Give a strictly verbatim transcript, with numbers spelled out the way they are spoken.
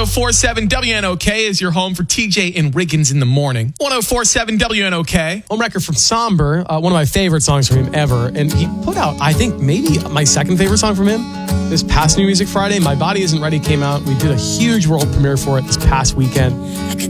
four point seven W N O K is your home for T J and Riggins in the morning. one oh four point seven W N O K. On record from Somber, uh, one of my favorite songs from him ever. And he put out, I think, maybe my second favorite song from him this past New Music Friday. My Body Isn't Ready came out. We did a huge world premiere for it this past weekend.